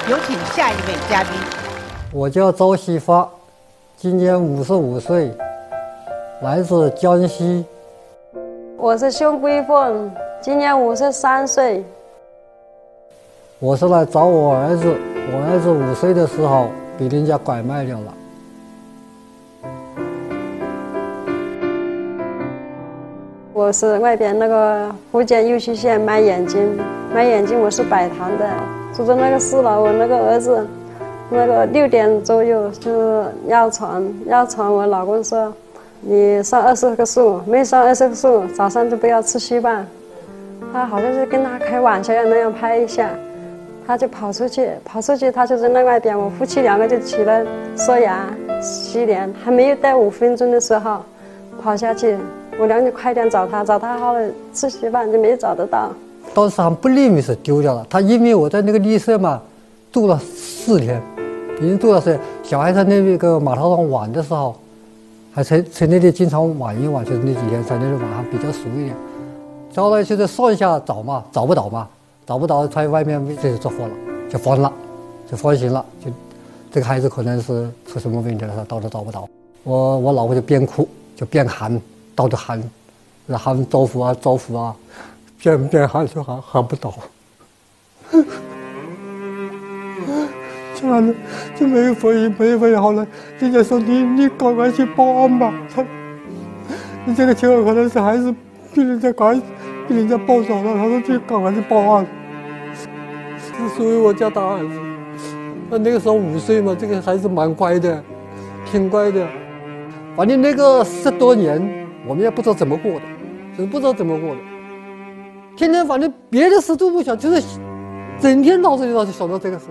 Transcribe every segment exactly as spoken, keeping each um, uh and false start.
有请下一位嘉宾。 我叫周希发，今年五十五岁，来自江西。 我是熊桂凤，今年五十三岁。 我是来找我儿子，我儿子五岁的时候被人家拐卖掉了。 我是外边那个福建攸区县卖眼睛，卖眼睛我是摆摊的，住在那个四楼。我那个儿子，那个六点左右是尿床，尿床我老公说，你上二十个数，没上二十个数，早上就不要吃稀饭。他好像是跟他开玩笑那样拍一下，他就跑出去，跑出去他就在那外边，我夫妻两个就起来刷牙洗脸，还没有待五分钟的时候，跑下去。我俩就快点找他，找他好了吃稀饭就没找得到。 当时还不认为是丢掉了，他因为我在那个旅社嘛住了四天，已经住了四天。小孩在那个码头上玩的时候，还在在那里经常玩一玩，就是那几天在那里玩还比较熟一点。后来就在上下找嘛，找不到嘛，找不到，在外面这就着火了，就慌了，就慌心了，就这个孩子可能是出什么问题了，他到处找不到。我我老婆就边哭就边喊。到处喊，喊招呼啊，招呼啊，边边喊就喊喊不到，这样的就没有回应，没有回应。后来人家说你你赶快去报案吧，他你这个情况可能是还是被人家赶被人家抱走了。他说去赶快去报案。是属于我家大儿子，他那个时候五岁嘛，这个孩子蛮乖的，挺乖的。反正那个十多年。我们也不知道怎么过的，就是不知道怎么过的，天天反正别的事都不想，就是整天脑子里老是想到这个事。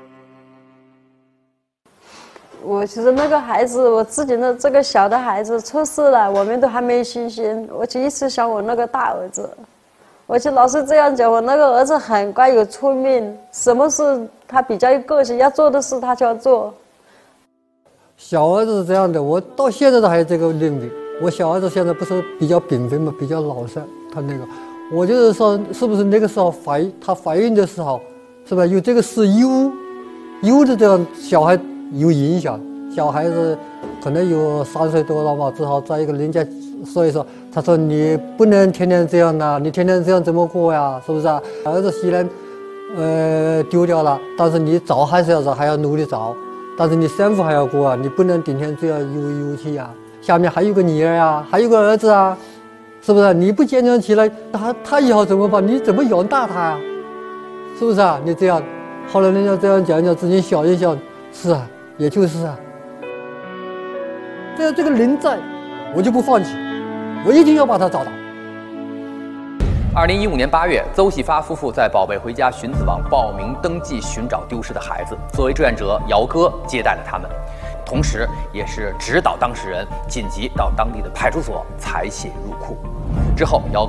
我其实那个孩子，我自己的这个小的孩子出事了，我们都还没信心。我就一直想我那个大儿子，我就老是这样讲，我那个儿子很乖有聪明，什么事他比较有个性，要做的事他就要做。 小儿子是这样的，我到现在都还有这个认为。我小儿子现在不是比较缤纷嘛，比较老实。他那个，我就是说，是不是那个时候怀他怀孕的时候，是吧？有这个是有有的这样小孩有影响。小孩子可能有三岁多了嘛，只好再一个人家说一说，他说你不能天天这样呐，你天天这样怎么过呀？是不是啊？儿子虽然呃丢掉了，但是你找还是要找，还要努力找。但是你生活还要过啊，你不能天天这样悠悠气呀。下面还有个女儿呀，还有个儿子啊，是不是？你不坚强起来，他他以后怎么办？你怎么养大他呀？是不是啊？你这样，后来人家这样讲讲，自己想一想，是啊，也就是啊。只要这个人在，我就不放弃，我一定要把他找到。 二零一五年八月，邹喜发夫妇在宝贝回家寻子网报名登记寻找丢失的孩子。作为志愿者，姚哥接待了他们。同时，也是指导当事人紧急到当地的派出所采血入库。之后，姚